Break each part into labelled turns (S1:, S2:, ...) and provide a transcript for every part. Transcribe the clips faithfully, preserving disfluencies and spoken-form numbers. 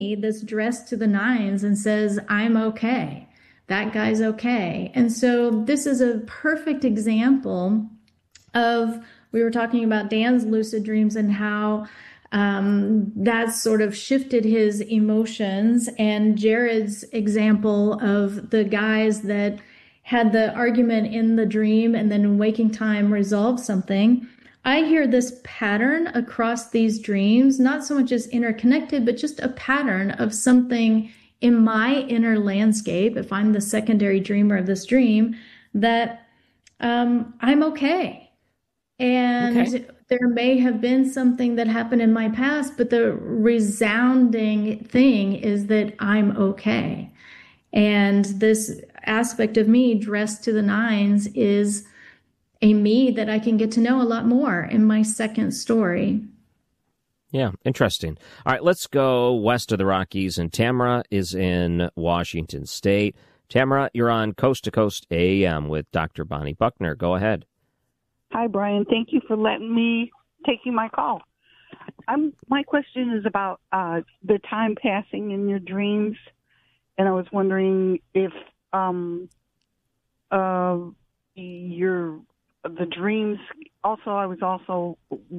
S1: that's dressed to the nines and says, I'm okay. That guy's okay. And so this is a perfect example of, we were talking about Dan's lucid dreams and how um, that sort of shifted his emotions, and Jared's example of the guys that had the argument in the dream and then in waking time resolved something. I hear this pattern across these dreams, not so much as interconnected, but just a pattern of something in my inner landscape, if I'm the secondary dreamer of this dream, that um, I'm okay. And okay. There may have been something that happened in my past, but the resounding thing is that I'm okay. And this aspect of me dressed to the nines is a me that I can get to know a lot more in my second story.
S2: Yeah, interesting. All right, let's go west of the Rockies, and Tamara is in Washington State. Tamara, you're on Coast to Coast A M with Doctor Bonnie Buckner. Go ahead.
S3: Hi, Brian. Thank you for letting me taking my call. I'm, my question is about uh, the time passing in your dreams, and I was wondering if um, uh, your the dreams. Also, I was also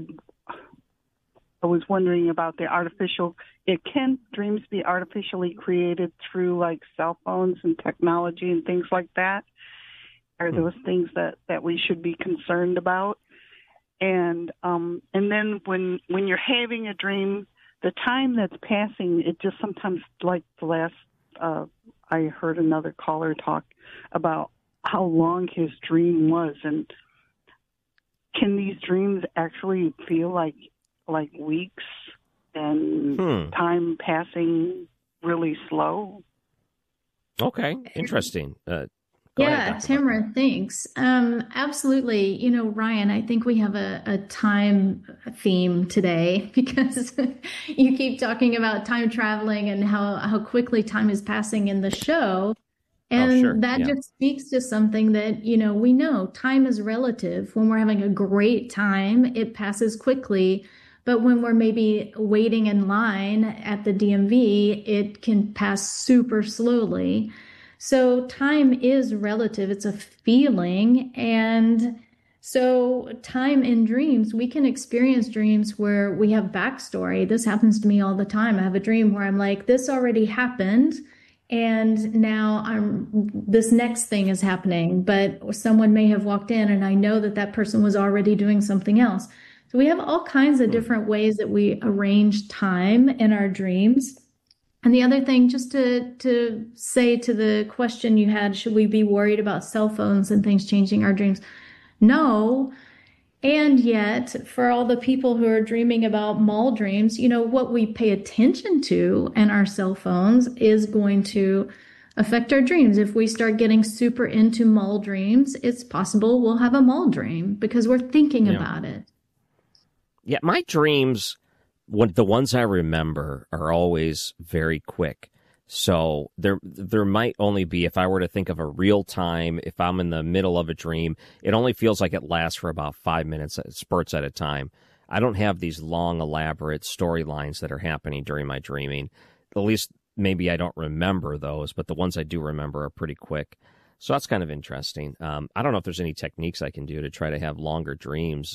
S3: I was wondering about the artificial. It can dreams be artificially created through like cell phones and technology and things like that? Are those things that, that we should be concerned about? And um, and then when when you're having a dream, the time that's passing, it just sometimes, like the last, uh, I heard another caller talk about how long his dream was, and can these dreams actually feel like like weeks and hmm. time passing really slow?
S2: Okay, interesting. Uh,
S1: Go yeah, ahead, Tamara, thanks. Um, absolutely. You know, Ryan, I think we have a, a time theme today because you keep talking about time traveling and how, how quickly time is passing in the show. And oh, sure. that yeah. just speaks to something that, you know, we know time is relative. When we're having a great time, it passes quickly. But when we're maybe waiting in line at the D M V, it can pass super slowly. So time is relative. It's a feeling. And so time in dreams, we can experience dreams where we have backstory. This happens to me all the time. I have a dream where I'm like, this already happened. And now I'm, this next thing is happening, but someone may have walked in and I know that that person was already doing something else. So we have all kinds of different ways that we arrange time in our dreams. And the other thing, just to, to say to the question you had, should we be worried about cell phones and things changing our dreams? No. And yet, for all the people who are dreaming about mall dreams, you know, what we pay attention to in our cell phones is going to affect our dreams. If we start getting super into mall dreams, it's possible we'll have a mall dream because we're thinking yeah. about it.
S2: Yeah, my dreams, when, the ones I remember, are always very quick. So there there might only be, if I were to think of a real time, if I'm in the middle of a dream, it only feels like it lasts for about five minutes, spurts at a time. I don't have these long, elaborate storylines that are happening during my dreaming. At least maybe I don't remember those, but the ones I do remember are pretty quick. So that's kind of interesting. Um, I don't know if there's any techniques I can do to try to have longer dreams.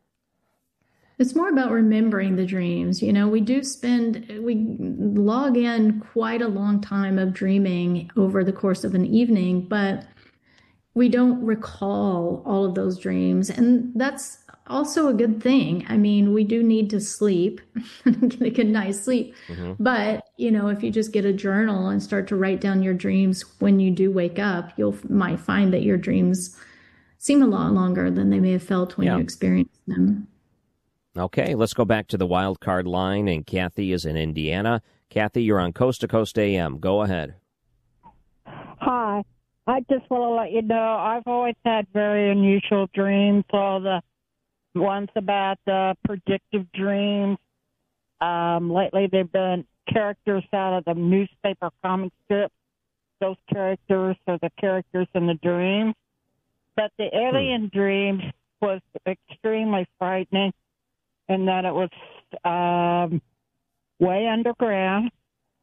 S1: It's more about remembering the dreams. You know, we do spend, we log in quite a long time of dreaming over the course of an evening, but we don't recall all of those dreams. And that's also a good thing. I mean, we do need to sleep, get a good night's sleep. Mm-hmm. But, you know, if you just get a journal and start to write down your dreams when you do wake up, you'll might find that your dreams seem a lot longer than they may have felt when yeah. you experienced them.
S2: Okay, let's go back to the wild card line, and Kathy is in Indiana. Kathy, you're on Coast to Coast A M. Go ahead.
S4: Hi. I just want to let you know I've always had very unusual dreams. All the ones about the predictive dreams. Um, lately, they've been characters out of the newspaper comic strips. Those characters are the characters in the dreams. But the alien hmm. dream was extremely frightening, in that it was um, way underground,